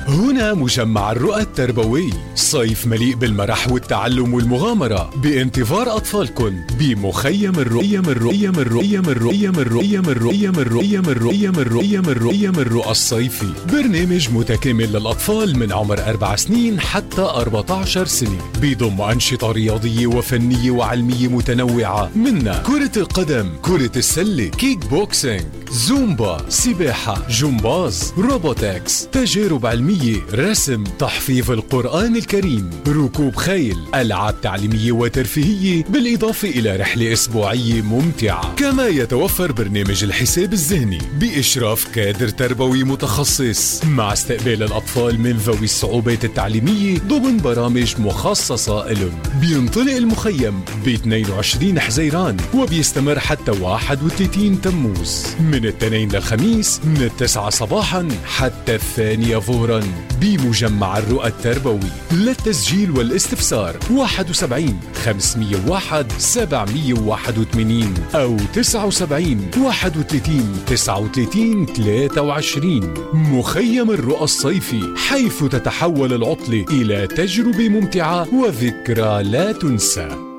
هنا مجمع الرؤى التربوي، صيف مليء بالمرح والتعلم والمغامرة بانتظار أطفالكم بمخيم الرؤى الصيفي، برنامج متكامل للأطفال من عمر 4 سنين حتى 14 سنة، بيضم أنشطة رياضية وفنية وعلمية متنوعة، منها كرة القدم، كرة السلة، كيك بوكسينج، زومبا، سباحة، جمباز، روبوتكس، تجارب علمية، رسم، تحفيظ القرآن الكريم، ركوب خيل، ألعاب تعليمية وترفيهية، بالإضافة إلى رحلة أسبوعية ممتعة. كما يتوفر برنامج الحساب الذهني بإشراف كادر تربوي متخصص، مع استقبال الأطفال من ذوي الصعوبات التعليمية ضمن برامج مخصصة لهم. بينطلق المخيم ب 22 حزيران وبيستمر حتى 31 تموز، من الاثنين للخميس من 9 صباحا حتى 2 ظهرا بمجمع الرؤى التربوي. للتسجيل والاستفسار 71 501 781 أو 79 31 39 23. مخيم الرؤى الصيفي، حيث تتحول العطلة إلى تجربة ممتعة وذكرى لا تنسى.